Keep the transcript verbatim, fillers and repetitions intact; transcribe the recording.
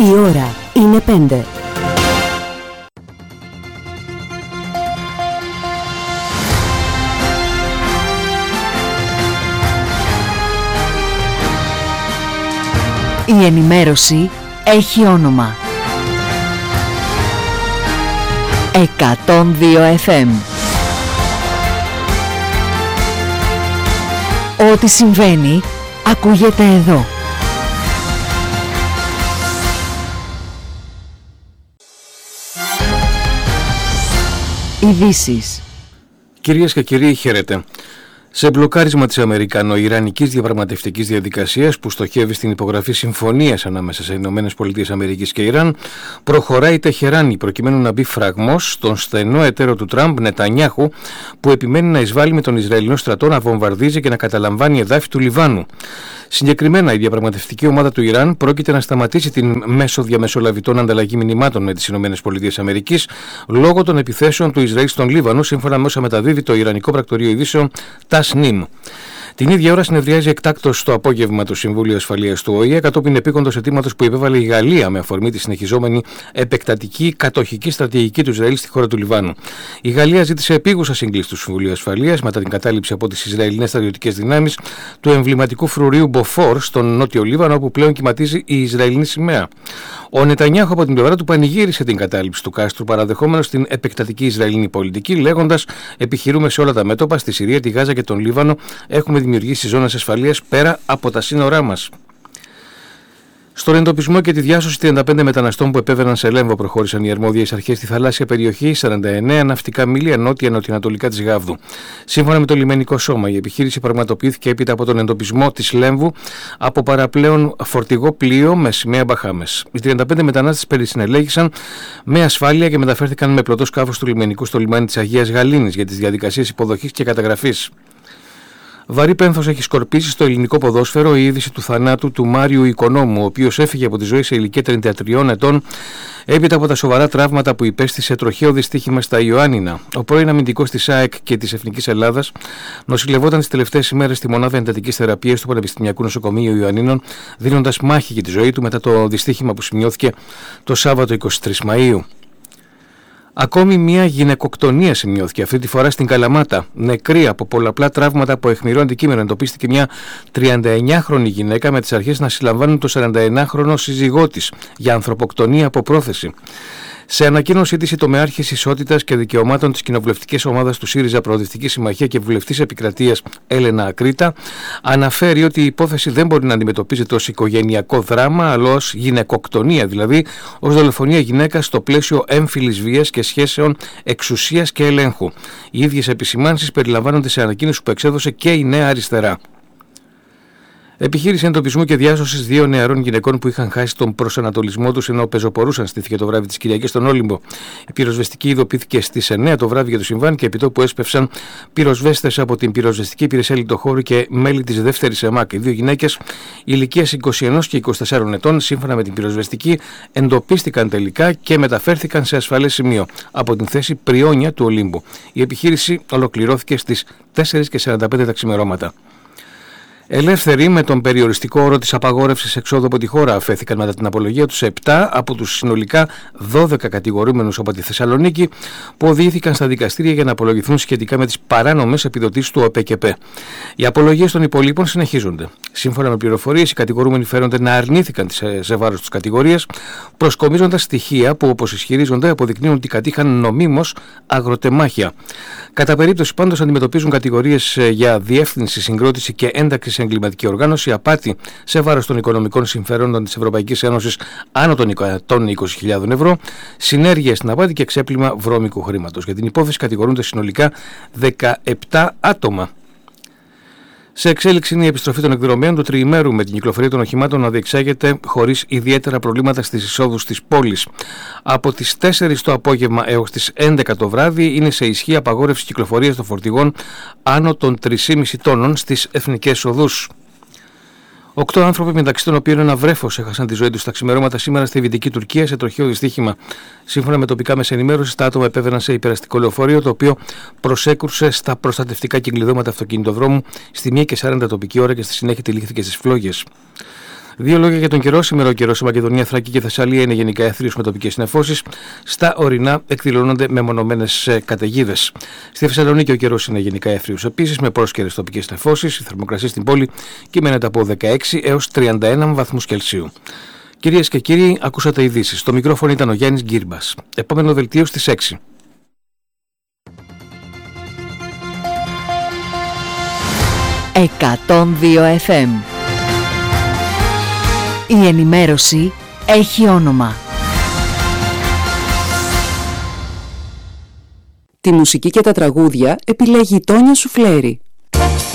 Η ώρα είναι πέντε. Η ενημέρωση έχει όνομα. εκατόν δύο εφ εμ. Ό,τι συμβαίνει ακούγεται εδώ. Ειδήσεις. Κυρίες και κύριοι, χαίρετε. Σε μπλοκάρισμα της Αμερικανο-Ιρανικής διαπραγματευτικής διαδικασίας που στοχεύει στην υπογραφή συμφωνίας ανάμεσα σε Ηνωμένες Πολιτείες Αμερικής και Ιράν, προχωράει η Τεχεράνη προκειμένου να μπει φραγμός στον στενό εταίρο του Τραμπ, Νετανιάχου, που επιμένει να εισβάλλει με τον Ισραηλινό στρατό να βομβαρδίζει και να καταλαμβάνει εδάφη του Λιβάνου. Συγκεκριμένα, η διαπραγματευτική ομάδα του Ιράν πρόκειται να σταματήσει την μέσω διαμεσολαβητών ανταλλαγή μηνυμάτων με τις Ηνωμένες Πολιτείες Αμερικής λόγω των επιθέσεων του Ισραήλ στον Λίβανο, σύμφωνα με όσα μεταδίδει το Ιρανικό Πρακτορείο Ειδήσεων Τασνίμ. Την ίδια ώρα συνεδριάζει εκτάκτως το απόγευμα του Συμβούλιο Ασφαλείας του Ο Η Ε κατόπιν επίκοντος αιτήματος που υπέβαλε η Γαλλία με αφορμή τη συνεχιζόμενη επεκτατική κατοχική στρατηγική του Ισραήλ στη χώρα του Λιβάνου. Η Γαλλία ζήτησε επίγουσα σύγκληση του Συμβουλίου Ασφαλείας μετά την κατάληψη από τις Ισραηλινές στρατιωτικές δυνάμεις του εμβληματικού φρουρίου Μποφόρ στον νότιο Λίβανο, όπου πλέον κυματίζει η Ισραηλινή σημαία. Ο Νετανιάχου από την πλευρά του πανηγύρισε την κατάληψη του κάστρου, παραδεχόμενος την επεκτατική Ισραηλινή πολιτική, λέγοντας: επιχειρούμε σε όλα τα μέτωπα, στη Συρία, τη Γάζα και τον Λίβανο, έχουμε δημιουργήσει ζώνες ασφαλείας πέρα από τα σύνορά μας. Στον εντοπισμό και τη διάσωση τριάντα πέντε μεταναστών που επέβαιναν σε Λέμβο προχώρησαν οι αρμόδιες αρχές στη θαλάσσια περιοχή σαράντα εννέα ναυτικά μίλια νότια-νοτιοανατολικά της Γάβδου. Σύμφωνα με το λιμενικό σώμα, η επιχείρηση πραγματοποιήθηκε έπειτα από τον εντοπισμό της Λέμβου από παραπλέον φορτηγό πλοίο με σημαία Μπαχάμες. Οι τριάντα πέντε μετανάστες περισυνελέγησαν με ασφάλεια και μεταφέρθηκαν με πλωτό σκάφος του λιμενικού στο λιμάνι της Αγίας Γαλήνης για τις διαδικασίες υποδοχής και καταγραφής. Βαρύ πένθος έχει σκορπίσει στο ελληνικό ποδόσφαιρο η είδηση του θανάτου του Μάριου Οικονόμου, ο οποίος έφυγε από τη ζωή σε ηλικία τριάντα τριών ετών έπειτα από τα σοβαρά τραύματα που υπέστη σε τροχαίο δυστύχημα στα Ιωάννινα. Ο πρώην αμυντικός της ΑΕΚ και της Εθνικής Ελλάδας νοσηλευόταν τις τελευταίες ημέρες στη μονάδα εντατικής θεραπείας του Πανεπιστημιακού Νοσοκομείου Ιωαννίνων, δίνοντας μάχη για τη ζωή του μετά το δυστύχημα που σημειώθηκε το Σάββατο είκοσι τρεις Μαΐου. Ακόμη μια γυναικοκτονία σημειώθηκε, αυτή τη φορά στην Καλαμάτα. Νεκρή από πολλαπλά τραύματα από αιχμηρό αντικείμενο εντοπίστηκε μια τριανταεννιάχρονη γυναίκα με τις αρχές να συλλαμβάνουν το σαρανταεννιάχρονο σύζυγό της για ανθρωποκτονία από πρόθεση. Σε ανακοίνωσή της, η τομεάρχης Ισότητας και Δικαιωμάτων της κοινοβουλευτικής ομάδας του ΣΥΡΙΖΑ Προοδευτική Συμμαχία και βουλευτής επικρατείας Έλενα Ακρίτα αναφέρει ότι η υπόθεση δεν μπορεί να αντιμετωπίζεται ως οικογενειακό δράμα, αλλά ως γυναικοκτονία, δηλαδή ως δολοφονία γυναίκας στο πλαίσιο έμφυλης βίας και σχέσεων εξουσίας και ελέγχου. Οι ίδιες επισημάνσεις περιλαμβάνονται σε ανακοίνωση που εξέδωσε και η Νέα Αριστερά. Επιχείρηση εντοπισμού και διάσωσης δύο νεαρών γυναικών που είχαν χάσει τον προσανατολισμό τους ενώ πεζοπορούσαν στήθηκε το βράδυ της Κυριακής στον Όλυμπο. Η πυροσβεστική ειδοποιήθηκε στις εννέα το βράδυ για το συμβάν και επιτόπου έσπευσαν πυροσβέστες από την πυροσβεστική υπηρεσία λιτοχώρου και μέλη της δεύτερης ΕΜΑΚ. Οι δύο γυναίκες ηλικίας είκοσι ένα και είκοσι τέσσερα ετών, σύμφωνα με την πυροσβεστική, εντοπίστηκαν τελικά και μεταφέρθηκαν σε ασφαλές σημείο από την θέση Πριόνια του Ολύμπου. Η επιχείρηση ολοκληρώθηκε στις τέσσερις και σαράντα πέντε τα ξημερώματα. Ελεύθεροι με τον περιοριστικό όρο της απαγόρευσης εξόδου από τη χώρα αφέθηκαν μετά την απολογία τους επτά από τους συνολικά δώδεκα κατηγορούμενους από τη Θεσσαλονίκη που οδηγήθηκαν στα δικαστήρια για να απολογηθούν σχετικά με τις παράνομες επιδοτήσεις του ΟΠΕΚΕΠΕ. Οι απολογίες των υπολείπων συνεχίζονται. Σύμφωνα με πληροφορίες, οι κατηγορούμενοι φέρονται να αρνήθηκαν τις σε βάρος της κατηγορίας, προσκομίζοντας στοιχεία που, όπως ισχυρίζονται, αποδεικνύουν ότι κατήχαν νομίμως αγροτεμάχια. Κατά περίπτωση, πάντως, αντιμετωπίζουν κατηγορίες για διεύθυνση, συγκρότηση και ένταξη σε εγκληματική οργάνωση, απάτη σε βάρος των οικονομικών συμφερόντων της Ευρωπαϊκής Ένωσης άνω των είκοσι χιλιάδες ευρώ, συνέργεια στην απάτη και ξέπλυμα βρώμικου χρήματος. Για την υπόθεση κατηγορούνται συνολικά δεκαεπτά άτομα. Σε εξέλιξη είναι η επιστροφή των εκδρομέων του τριημέρου με την κυκλοφορία των οχημάτων να διεξάγεται χωρίς ιδιαίτερα προβλήματα στις εισόδους της πόλης. Από τις τέσσερις το απόγευμα έως τις έντεκα το βράδυ είναι σε ισχύ απαγόρευση κυκλοφορίας των φορτηγών άνω των τρία κόμμα πέντε τόνων στις εθνικές οδούς. Οκτώ άνθρωποι, μεταξύ των οποίων ένα βρέφος, έχασαν τη ζωή τους στα ξημερώματα σήμερα στη Δυτική Τουρκία σε τροχαίο δυστύχημα. Σύμφωνα με τοπικά μέσα ενημέρωση, τα άτομα επέβαιναν σε υπεραστικό λεωφορείο, το οποίο προσέκρουσε στα προστατευτικά κυκλειδώματα αυτοκινητοδρόμου στη μία και σαράντα τοπική ώρα και στη συνέχεια τυλίχθηκε στις φλόγες. Δύο λόγια για τον καιρό. Σήμερα ο καιρός σε Μακεδονία, Θράκη και Θεσσαλία είναι γενικά αίθριος με τοπικές νεφώσεις. Στα ορεινά εκδηλώνονται μεμονωμένες καταιγίδες. Στη Θεσσαλονίκη ο καιρός είναι γενικά αίθριος επίσης με πρόσκαιρες τοπικές νεφώσεις. Η θερμοκρασία στην πόλη κυμαίνεται από δεκαέξι έως τριάντα ένα βαθμούς Κελσίου. Κυρίες και κύριοι, ακούσατε ειδήσεις. Στο μικρόφωνο ήταν ο Γιάννης Γκύρμπας. Επόμενο δελτίο στις έξι. εκατόν δύο εφ εμ. Η ενημέρωση έχει όνομα. Τη μουσική και τα τραγούδια επιλέγει η Τόνια Σουφλέρη.